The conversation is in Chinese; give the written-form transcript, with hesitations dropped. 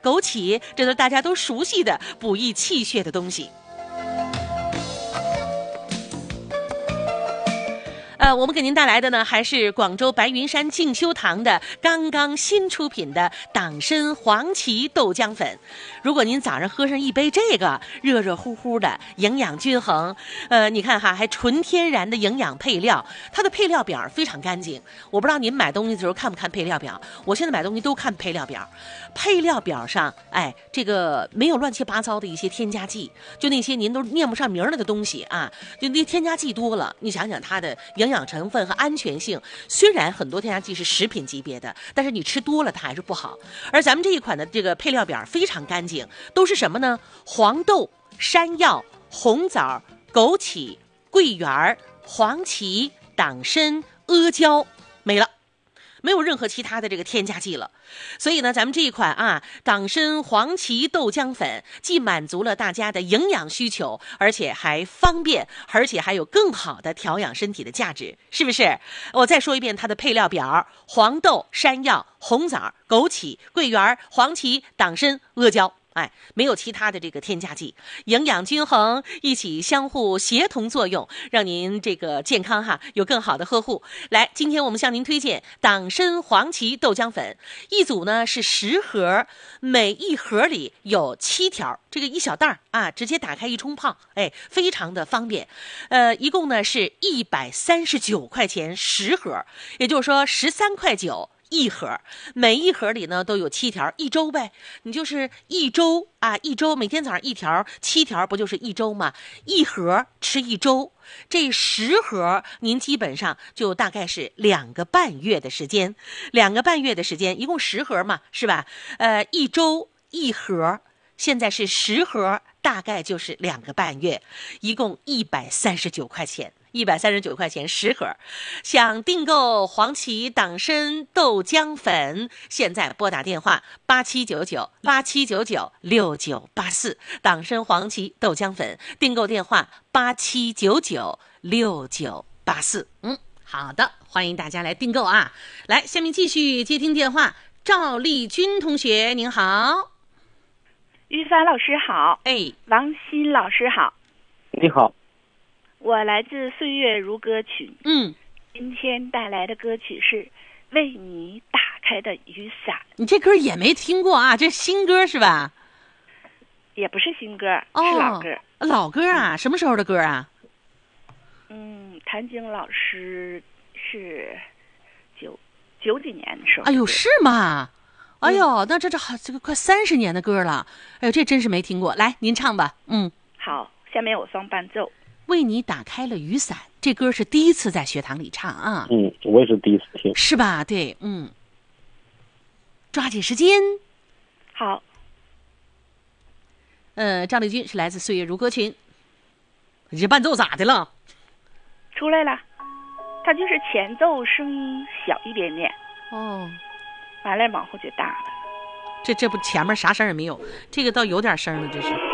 枸杞，这都是大家都熟悉的补益气血的东西。我们给您带来的呢，还是广州白云山静修堂的刚刚新出品的党参黄芪豆浆粉。如果您早上喝上一杯这个，热热乎乎的，营养均衡，你看哈，还纯天然的营养配料，它的配料表非常干净。我不知道您买东西的时候看不看配料表，我现在买东西都看配料表。配料表上，这个没有乱七八糟的一些添加剂，就那些您都念不上名了的东西啊，就那添加剂多了，你想想它的营养成分和安全性，虽然很多添加剂是食品级别的，但是你吃多了它还是不好。而咱们这一款的这个配料表非常干净，都是什么呢？黄豆、山药、红枣、枸杞、桂圆、黄芪、党参、阿胶，没了。没有任何其他的这个添加剂了。所以呢，咱们这一款党参黄芪豆浆粉既满足了大家的营养需求，而且还方便，而且还有更好的调养身体的价值，是不是？我再说一遍它的配料表：黄豆、山药、红枣、枸杞、桂圆、黄芪、党参、阿胶。没有其他的这个添加剂，营养均衡，一起相互协同作用，让您这个健康有更好的呵护。来，今天我们向您推荐党参黄芪豆浆粉，一组呢是10盒，每一盒里有7条，这个一小袋直接打开一冲泡，非常的方便。一共呢是139块钱10盒，也就是说13.9块一盒，每一盒里呢都有7条，一周呗，你就是一周每天早上1条，7条不就是一周吗？一盒吃一周，这10盒您基本上就大概是2个半月的时间，2个半月的时间，一共10盒嘛，是吧？一周一盒，现在是10盒，大概就是2个半月，一共139块钱。139块钱10盒，想订购黄芪党参豆浆粉，现在拨打电话87996984，党参黄芪豆浆粉订购电话87996984。好的，欢迎大家来订购啊！来，下面继续接听电话，赵丽君同学您好。 玉帆老师好，王鑫老师好。 你好。 我来自岁月如歌群，今天带来的歌曲是为你打开的雨伞。 你这歌也没听过这新歌是吧？ 也不是新歌，是老歌。 老歌啊，什么时候的歌啊？ 谭晶老师是九几年的时候。 哎呦，是吗？哎呦，那这个快30年的歌了。哎呦，这真是没听过。来，您唱吧。 好，下面我放伴奏。 为你打开了雨伞，这歌是第一次在学堂里唱啊。 我也是第一次听。 是吧？对，抓紧时间。 好。 赵丽君是来自岁月如歌群。你这伴奏咋的了？ 出来了，它就是前奏声音小一点点。完了往后就大了。 这不前面啥声也没有，这个倒有点声了，这是。